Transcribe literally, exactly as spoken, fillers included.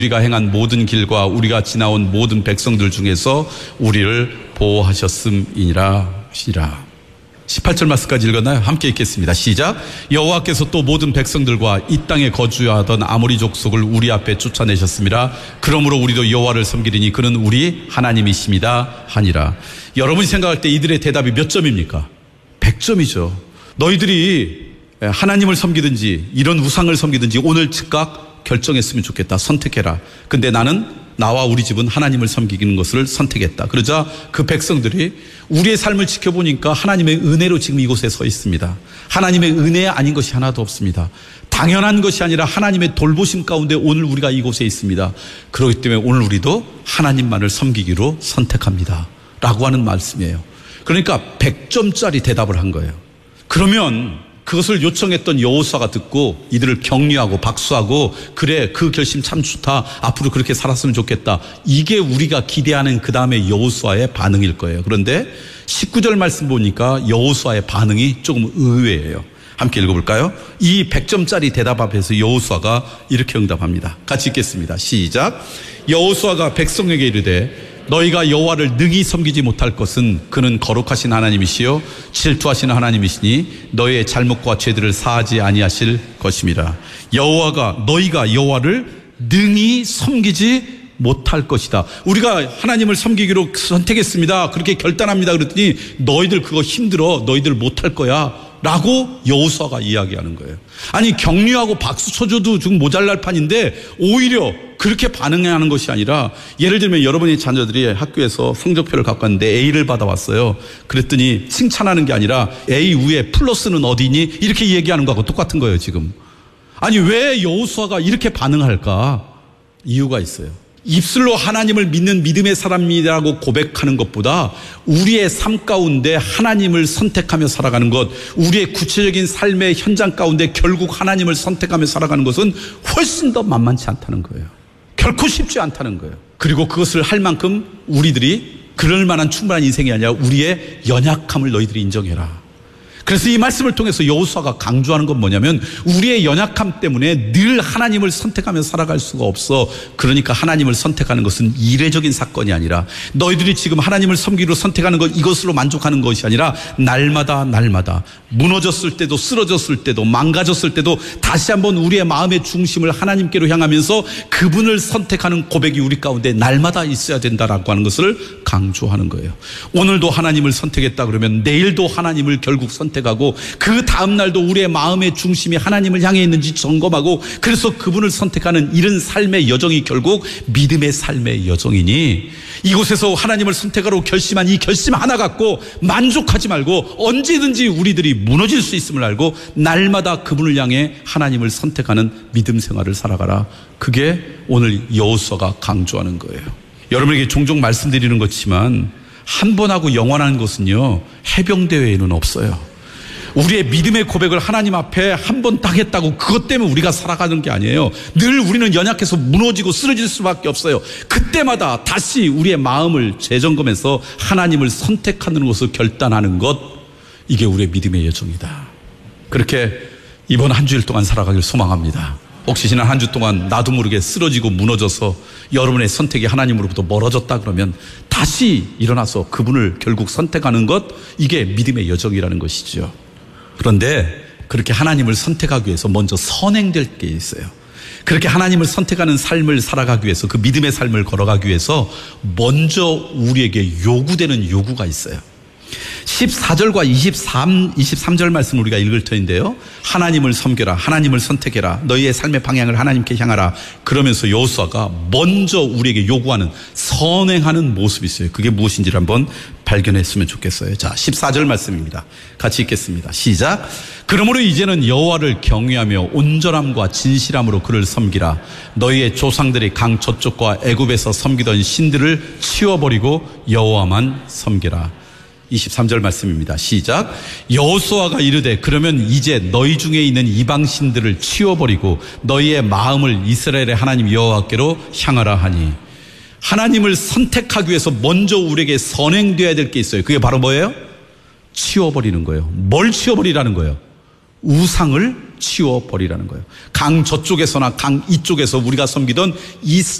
우리가 행한 모든 길과 우리가 지나온 모든 백성들 중에서 우리를 보호하셨음이니라 하시니라. 십팔 절 말씀까지 읽었나요? 함께 읽겠습니다. 시작. 여호와께서 또 모든 백성들과 이 땅에 거주하던 아모리 족속을 우리 앞에 쫓아내셨습니다. 그러므로 우리도 여호와를 섬기리니 그는 우리 하나님이십니다 하니라. 여러분이 생각할 때 이들의 대답이 몇 점입니까? 백 점이죠. 너희들이 하나님을 섬기든지 이런 우상을 섬기든지 오늘 즉각 결정했으면 좋겠다. 선택해라. 근데 나는 나와 우리 집은 하나님을 섬기는 것을 선택했다. 그러자 그 백성들이 우리의 삶을 지켜보니까 하나님의 은혜로 지금 이곳에 서 있습니다. 하나님의 은혜 아닌 것이 하나도 없습니다. 당연한 것이 아니라 하나님의 돌보심 가운데 오늘 우리가 이곳에 있습니다. 그렇기 때문에 오늘 우리도 하나님만을 섬기기로 선택합니다 라고 하는 말씀이에요. 그러니까 백 점짜리 대답을 한 거예요. 그러면 그것을 요청했던 여호수아가 듣고 이들을 격려하고 박수하고 그래 그 결심 참 좋다. 앞으로 그렇게 살았으면 좋겠다. 이게 우리가 기대하는 그 다음에 여호수아의 반응일 거예요. 그런데 십구 절 말씀 보니까 여호수아의 반응이 조금 의외예요. 함께 읽어볼까요? 이 백 점짜리 대답 앞에서 여호수아가 이렇게 응답합니다. 같이 읽겠습니다. 시작. 여호수아가 백성에게 이르되 너희가 여호와를 능히 섬기지 못할 것은 그는 거룩하신 하나님이시요 질투하시는 하나님이시니 너희의 잘못과 죄들을 사하지 아니하실 것임이라. 여호와가 너희가 여호와를 능히 섬기지 못할 것이다. 우리가 하나님을 섬기기로 선택했습니다. 그렇게 결단합니다. 그랬더니 너희들 그거 힘들어. 너희들 못할 거야 라고 여호수아가 이야기하는 거예요. 아니 격려하고 박수 쳐줘도 지금 모자랄 판인데 오히려 그렇게 반응하는 것이 아니라 예를 들면 여러분의 자녀들이 학교에서 성적표를 갖고 왔는데 A를 받아왔어요. 그랬더니 칭찬하는 게 아니라 A 위에 플러스는 어디니? 이렇게 얘기하는 거하고 똑같은 거예요 지금. 아니 왜 여호수아가 이렇게 반응할까? 이유가 있어요. 입술로 하나님을 믿는 믿음의 사람이라고 고백하는 것보다 우리의 삶 가운데 하나님을 선택하며 살아가는 것, 우리의 구체적인 삶의 현장 가운데 결국 하나님을 선택하며 살아가는 것은 훨씬 더 만만치 않다는 거예요. 결코 쉽지 않다는 거예요. 그리고 그것을 할 만큼 우리들이 그럴 만한 충분한 인생이 아니라 우리의 연약함을 너희들이 인정해라. 그래서 이 말씀을 통해서 여호수아가 강조하는 건 뭐냐면 우리의 연약함 때문에 늘 하나님을 선택하며 살아갈 수가 없어. 그러니까 하나님을 선택하는 것은 이례적인 사건이 아니라 너희들이 지금 하나님을 섬기기로 선택하는 것 이것으로 만족하는 것이 아니라 날마다 날마다 무너졌을 때도 쓰러졌을 때도 망가졌을 때도 다시 한번 우리의 마음의 중심을 하나님께로 향하면서 그분을 선택하는 고백이 우리 가운데 날마다 있어야 된다라고 하는 것을 강조하는 거예요. 오늘도 하나님을 선택했다 그러면 내일도 하나님을 결국 선택 선택하고 그 다음날도 우리의 마음의 중심이 하나님을 향해 있는지 점검하고 그래서 그분을 선택하는 이런 삶의 여정이 결국 믿음의 삶의 여정이니 이곳에서 하나님을 선택하러 결심한 이 결심 하나 갖고 만족하지 말고 언제든지 우리들이 무너질 수 있음을 알고 날마다 그분을 향해 하나님을 선택하는 믿음 생활을 살아가라. 그게 오늘 여호수아가 강조하는 거예요. 여러분에게 종종 말씀드리는 것지만 한 번 하고 영원한 것은요 해병대 외에는 없어요. 우리의 믿음의 고백을 하나님 앞에 한 번 딱 했다고 그것 때문에 우리가 살아가는 게 아니에요. 늘 우리는 연약해서 무너지고 쓰러질 수밖에 없어요. 그때마다 다시 우리의 마음을 재점검해서 하나님을 선택하는 것을 결단하는 것, 이게 우리의 믿음의 여정이다. 그렇게 이번 한 주일 동안 살아가길 소망합니다. 혹시 지난 한 주 동안 나도 모르게 쓰러지고 무너져서 여러분의 선택이 하나님으로부터 멀어졌다 그러면 다시 일어나서 그분을 결국 선택하는 것, 이게 믿음의 여정이라는 것이죠. 그런데 그렇게 하나님을 선택하기 위해서 먼저 선행될 게 있어요. 그렇게 하나님을 선택하는 삶을 살아가기 위해서, 그 믿음의 삶을 걸어가기 위해서 먼저 우리에게 요구되는 요구가 있어요. 십사 절과 이십삼, 이십삼 절 말씀 우리가 읽을 터인데요. 하나님을 섬겨라. 하나님을 선택해라. 너희의 삶의 방향을 하나님께 향하라. 그러면서 여호수아가 먼저 우리에게 요구하는 선행하는 모습이 있어요. 그게 무엇인지를 한번 발견했으면 좋겠어요. 자, 십사 절 말씀입니다. 같이 읽겠습니다. 시작. 그러므로 이제는 여호와를 경외하며 온전함과 진실함으로 그를 섬기라. 너희의 조상들이 강 저쪽과 애굽에서 섬기던 신들을 치워버리고 여호와만 섬기라. 이십삼 절 말씀입니다. 시작. 여호수아가 이르되 그러면 이제 너희 중에 있는 이방 신들을 치워버리고 너희의 마음을 이스라엘의 하나님 여호와께로 향하라 하니. 하나님을 선택하기 위해서 먼저 우리에게 선행되어야 될 게 있어요. 그게 바로 뭐예요? 치워버리는 거예요. 뭘 치워버리라는 거예요? 우상을 치워버리라는 거예요. 강 저쪽에서나 강 이쪽에서 우리가 섬기던 이